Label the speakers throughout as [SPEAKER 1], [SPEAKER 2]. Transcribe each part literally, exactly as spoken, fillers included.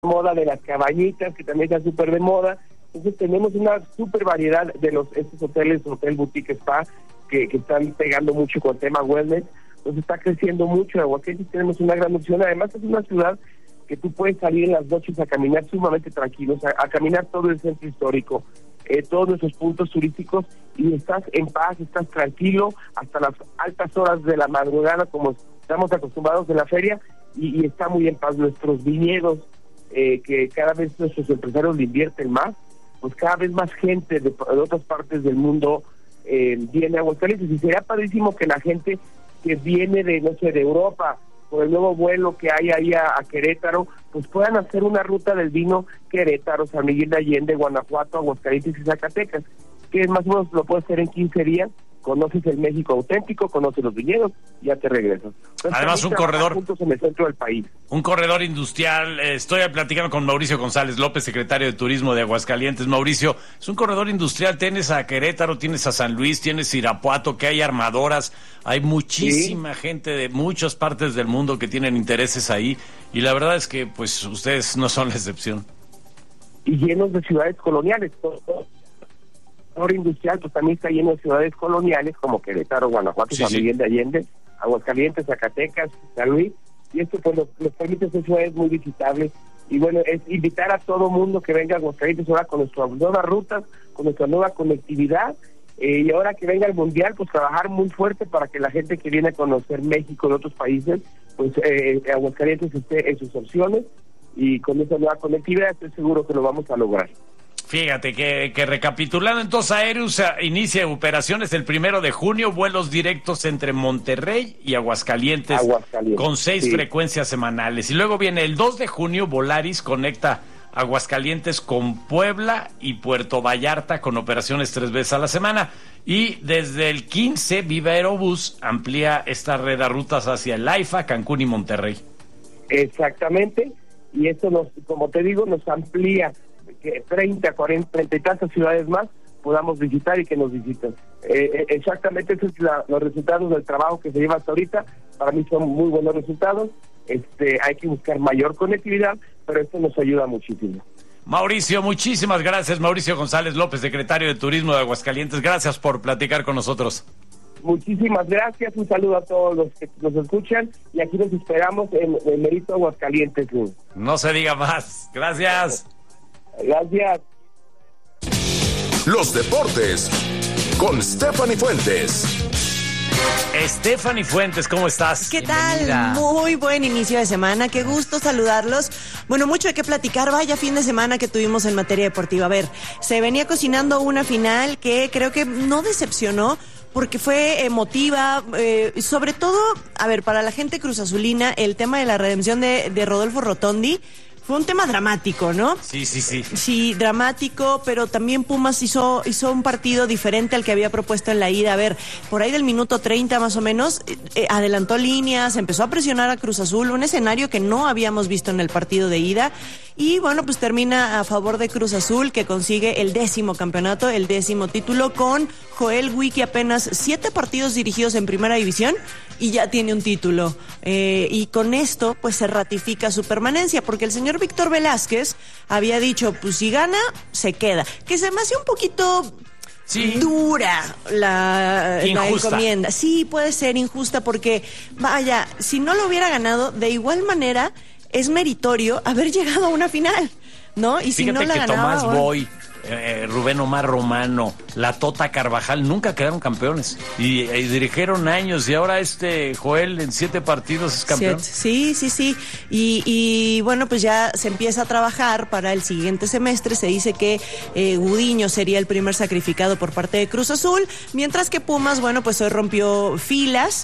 [SPEAKER 1] moda de las cabañitas, que también está súper de moda. Entonces tenemos una súper variedad de los estos hoteles, hotel boutique spa, que, que están pegando mucho con el tema wellness. Entonces está creciendo mucho. En Aguascalientes tenemos una gran opción. Además es una ciudad que tú puedes salir en las noches a caminar sumamente tranquilos, a, a caminar todo el centro histórico, eh, todos nuestros puntos turísticos, y estás en paz, estás tranquilo hasta las altas horas de la madrugada, como estamos acostumbrados en la feria, y, y está muy en paz. Nuestros viñedos, eh, que cada vez nuestros empresarios le invierten más, pues cada vez más gente de, de otras partes del mundo eh, viene a Aguascalientes, y sería padrísimo que la gente que viene de, no sé, de Europa, por el nuevo vuelo que hay ahí a, a Querétaro, pues puedan hacer una ruta del vino Querétaro, San Miguel de Allende, Guanajuato, Aguascalientes y Zacatecas, que más o menos lo puedes hacer en quince días, conoces el México auténtico, conoces los viñedos y ya te regresas. Entonces,
[SPEAKER 2] además un corredor
[SPEAKER 1] juntos en el centro del país.
[SPEAKER 2] Un corredor industrial. Estoy platicando con Mauricio González López, secretario de Turismo de Aguascalientes. Mauricio, es un corredor industrial. Tienes a Querétaro, tienes a San Luis, tienes Irapuato, que hay armadoras, hay muchísima sí. gente de muchas partes del mundo que tienen intereses ahí, y la verdad es que pues ustedes no son la excepción.
[SPEAKER 1] Y llenos de ciudades coloniales, todo, todo. sector industrial pues también está lleno de ciudades coloniales como Querétaro, Guanajuato, sí, San Miguel sí. de Allende, Aguascalientes, Zacatecas, San Luis, y esto pues nos, nos permite ser ciudades muy visitables. Y bueno, es invitar a todo mundo que venga a Aguascalientes ahora con nuestras nuevas rutas, con nuestra nueva conectividad, eh, y ahora que venga el Mundial, pues trabajar muy fuerte para que la gente que viene a conocer México de otros países, pues eh, Aguascalientes esté en sus opciones, y con esa nueva conectividad estoy seguro que lo vamos a lograr.
[SPEAKER 2] Fíjate que, que recapitulando, entonces Aerus inicia operaciones el primero de junio, vuelos directos entre Monterrey y Aguascalientes, Aguascalientes con seis sí. frecuencias semanales. Y luego viene el dos de junio, Volaris conecta Aguascalientes con Puebla y Puerto Vallarta con operaciones tres veces a la semana. Y desde el quince, Viva Aerobús amplía esta red de rutas hacia el AIFA, Cancún y Monterrey.
[SPEAKER 1] Exactamente, y esto nos, como te digo, nos amplía que treinta, cuarenta, treinta y tantas ciudades más podamos visitar y que nos visiten. Eh, exactamente, esos son la, los resultados del trabajo que se lleva hasta ahorita. Para mí son muy buenos resultados. Este, hay que buscar mayor conectividad, pero esto nos ayuda muchísimo.
[SPEAKER 2] Mauricio, muchísimas gracias. Mauricio González López, secretario de Turismo de Aguascalientes. Gracias por platicar con nosotros.
[SPEAKER 1] Muchísimas gracias, un saludo a todos los que nos escuchan, y aquí los esperamos en el Merito Aguascalientes.
[SPEAKER 2] No se diga más. Gracias.
[SPEAKER 1] Gracias.
[SPEAKER 3] Los deportes con Stephanie Fuentes.
[SPEAKER 2] Stephanie Fuentes, ¿cómo estás?
[SPEAKER 4] ¿Qué tal? Bienvenida. Muy buen inicio de semana, qué gusto saludarlos. Bueno, mucho de qué platicar, vaya fin de semana que tuvimos en materia deportiva. A ver, se venía cocinando una final que creo que no decepcionó, porque fue emotiva, eh, sobre todo, a ver, para la gente cruzazulina, el tema de la redención de, de Rodolfo Rotondi fue un tema dramático, ¿no?
[SPEAKER 2] Sí, sí, sí.
[SPEAKER 4] Sí, dramático, pero también Pumas hizo hizo un partido diferente al que había propuesto en la ida. A ver, por ahí del minuto treinta más o menos, eh, adelantó líneas, empezó a presionar a Cruz Azul, un escenario que no habíamos visto en el partido de ida. Y bueno, pues termina a favor de Cruz Azul, que consigue el décimo campeonato, el décimo título, con Joel Wiki apenas siete partidos dirigidos en primera división y ya tiene un título. Eh, y con esto, pues se ratifica su permanencia, porque el señor Víctor Velázquez había dicho, pues si gana, se queda. Que se me hace un poquito sí. dura la, la encomienda. Sí, puede ser injusta, porque, vaya, si no lo hubiera ganado, de igual manera es meritorio haber llegado a una final, ¿no? Y si
[SPEAKER 2] Fíjate
[SPEAKER 4] no la
[SPEAKER 2] que
[SPEAKER 4] ganaba,
[SPEAKER 2] Tomás Boy, eh, Rubén Omar Romano, la Tota Carvajal nunca quedaron campeones y, y dirigieron años, y ahora este Joel en siete partidos es campeón.
[SPEAKER 4] Siete. Sí, sí, sí. Y, y bueno, pues ya se empieza a trabajar para el siguiente semestre. Se dice que eh, Gudiño sería el primer sacrificado por parte de Cruz Azul, mientras que Pumas, bueno, pues hoy rompió filas,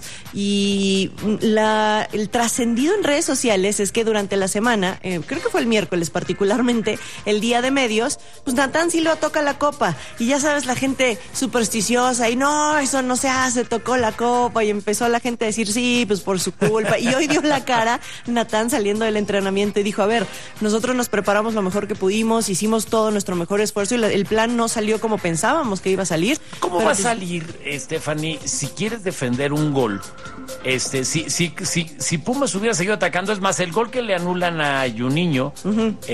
[SPEAKER 4] y la, el trascendido en redes sociales es que durante la semana, eh, creo que fue el miércoles particularmente, el día de medios, pues Natán Silva toca la copa, y ya sabes, la gente supersticiosa, y no, eso no se hace, tocó la copa, y empezó la gente a decir sí, pues por su culpa, y hoy dio la cara Natán saliendo del entrenamiento y dijo, a ver, nosotros nos preparamos lo mejor que pudimos, hicimos todo nuestro mejor esfuerzo, y la, el plan no salió como pensábamos que iba a salir.
[SPEAKER 2] ¿Cómo va a salir, Stephanie, si quieres defender un gol? Este, si, si, si, si Pumas hubiera seguido atacando, es más, el gol que le anulan a Juninho, uh-huh.